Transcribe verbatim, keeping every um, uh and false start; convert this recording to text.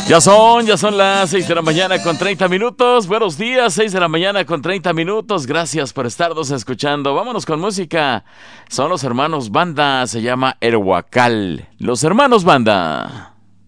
Ya son, ya son las seis de la mañana con treinta minutos. Buenos días, seis de la mañana con treinta minutos. Gracias por estarnos escuchando. Vámonos con música. Son los hermanos Banda, se llama El Huacal. Los hermanos Banda.